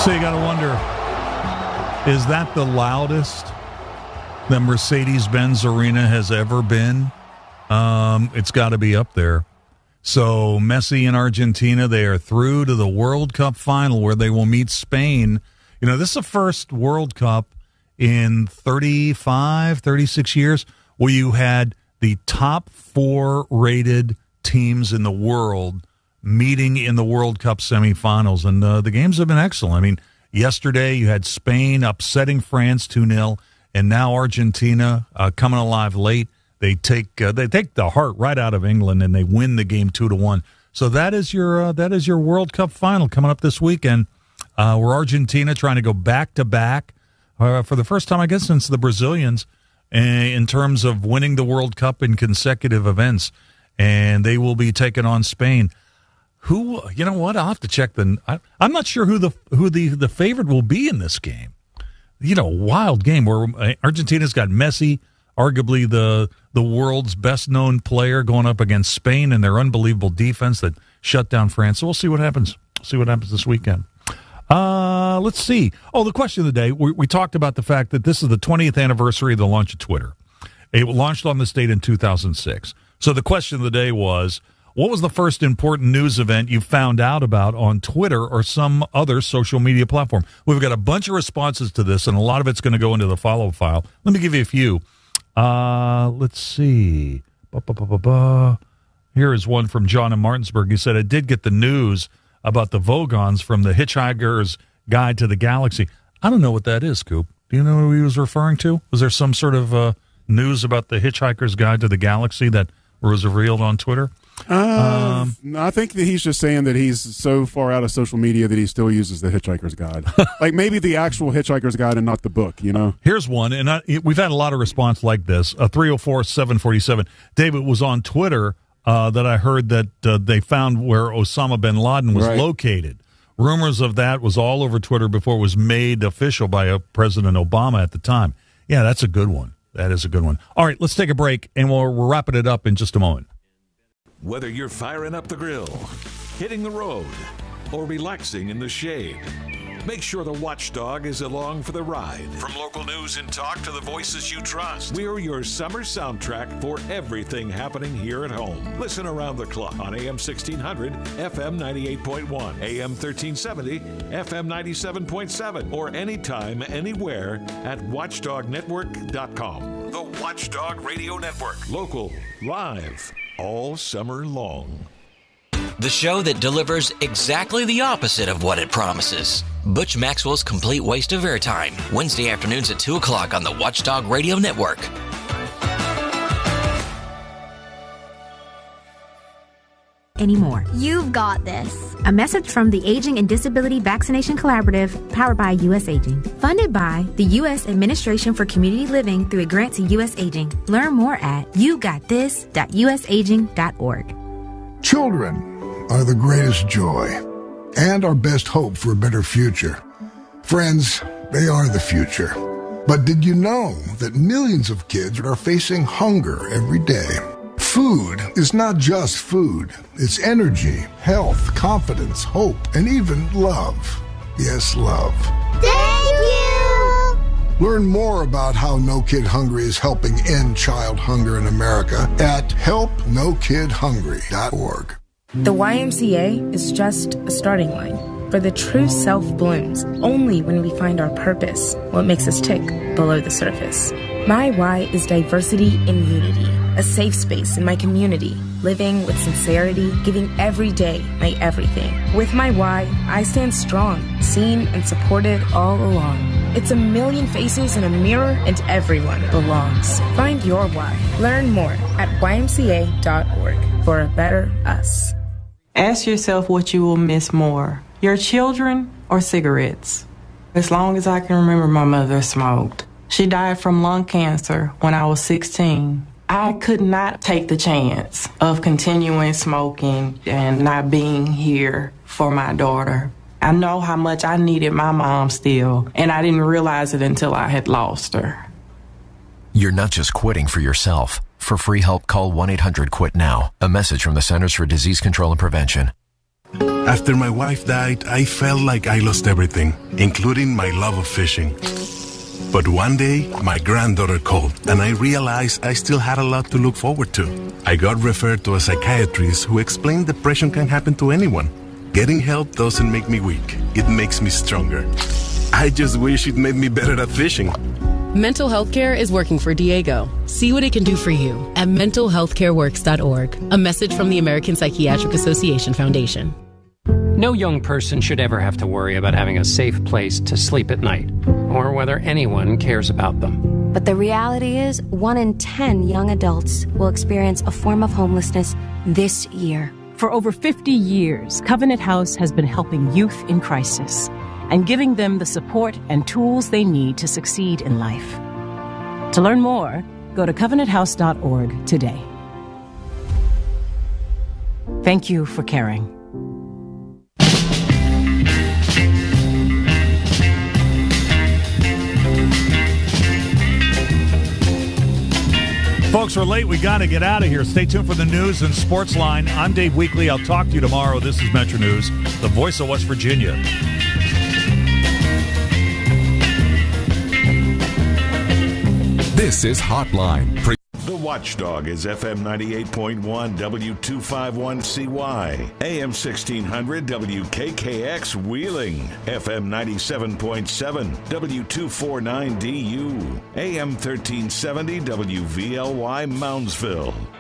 So you got to wonder, is that the loudest the Mercedes-Benz Arena has ever been? It's got to be up there. So Messi and Argentina, they are through to the World Cup final where they will meet Spain. You know, this is the first World Cup in 35, 36 years where you had the top 4 rated teams in the world meeting in the World Cup semifinals. And the games have been excellent. I mean, yesterday you had Spain upsetting France 2-0, and now Argentina coming alive late. They take the heart right out of England and they win the game 2-1. So that is your World Cup final coming up this weekend. Where Argentina trying to go back to back for the first time, I guess, since the Brazilians in terms of winning the World Cup in consecutive events, and they will be taking on Spain. Who, you know what? I'll have to check I'm not sure who the favorite will be in this game. You know, wild game where Argentina's got Messi, arguably the world's best-known player, going up against Spain and their unbelievable defense that shut down France. So we'll see what happens. See what happens this weekend. Let's see. Oh, the question of the day. We talked about the fact that this is the 20th anniversary of the launch of Twitter. It launched on this date in 2006. So the question of the day was, what was the first important news event you found out about on Twitter or some other social media platform? We've got a bunch of responses to this, and a lot of it's going to go into the follow-up file. Let me give you a few. Let's see. Here is one from John in Martinsburg. He said, I did get the news about the Vogons from the Hitchhiker's Guide to the Galaxy. I don't know what that is, Coop. Do you know who he was referring to? Was there some sort of news about the Hitchhiker's Guide to the Galaxy that was revealed on Twitter? No, I think that he's just saying that he's so far out of social media that he still uses the Hitchhiker's Guide. Like maybe the actual Hitchhiker's Guide and not the book, you know? Here's one, and we've had a lot of response like this. 304-747. David was on Twitter that I heard that they found where Osama bin Laden was located. Rumors of that was all over Twitter before it was made official by President Obama at the time. Yeah, that's a good one. That is a good one. All right, let's take a break, and we're wrapping it up in just a moment. Whether you're firing up the grill, hitting the road, or relaxing in the shade, make sure the Watchdog is along for the ride. From local news and talk to the voices you trust, we're your summer soundtrack for everything happening here at home. Listen around the clock on AM 1600, FM 98.1, AM 1370, FM 97.7, or anytime, anywhere at watchdognetwork.com. The Watchdog Radio Network. Local, live, all summer long. The show that delivers exactly the opposite of what it promises. Butch Maxwell's Complete Waste of Airtime, Wednesday afternoons at 2 o'clock on the Watchdog Radio Network. Anymore. You've got this. A message from the Aging and Disability Vaccination Collaborative, powered by U.S. Aging. Funded by the U.S. Administration for Community Living through a grant to U.S. Aging. Learn more at yougotthis.usaging.org. Children are the greatest joy and our best hope for a better future. Friends, they are the future. But did you know that millions of kids are facing hunger every day? Food is not just food. It's energy, health, confidence, hope, and even love. Yes, love. Thank you! Learn more about how No Kid Hungry is helping end child hunger in America at helpnokidhungry.org. The YMCA is just a starting line, for the true self blooms only when we find our purpose, what makes us tick below the surface. My why is diversity in unity, a safe space in my community, living with sincerity, giving every day my everything. With my why, I stand strong, seen and supported all along. It's a million faces in a mirror, and everyone belongs. Find your why. Learn more at ymca.org for a better us. Ask yourself what you will miss more, your children or cigarettes. As long as I can remember, my mother smoked. She died from lung cancer when I was 16. I could not take the chance of continuing smoking and not being here for my daughter. I know how much I needed my mom still, and I didn't realize it until I had lost her. You're not just quitting for yourself. For free help, call 1-800-QUIT-NOW. A message from the Centers for Disease Control and Prevention. After my wife died, I felt like I lost everything, including my love of fishing. But one day, my granddaughter called, and I realized I still had a lot to look forward to. I got referred to a psychiatrist who explained depression can happen to anyone. Getting help doesn't make me weak. It makes me stronger. I just wish it made me better at fishing. Mental health care is working for Diego. See what it can do for you at mentalhealthcareworks.org. A message from the American Psychiatric Association Foundation. No young person should ever have to worry about having a safe place to sleep at night, or whether anyone cares about them. But the reality is, 1 in 10 young adults will experience a form of homelessness this year. For over 50 years, Covenant House has been helping youth in crisis and giving them the support and tools they need to succeed in life. To learn more, go to covenanthouse.org today. Thank you for caring. Folks, we're late. We got to get out of here. Stay tuned for the news and sports line. I'm Dave Weekley. I'll talk to you tomorrow. This is Metro News, the voice of West Virginia. This is Hotline. The Watchdog is FM 98.1 W251CY, AM 1600 WKKX Wheeling, FM 97.7 W249DU, AM 1370 WVLY Moundsville.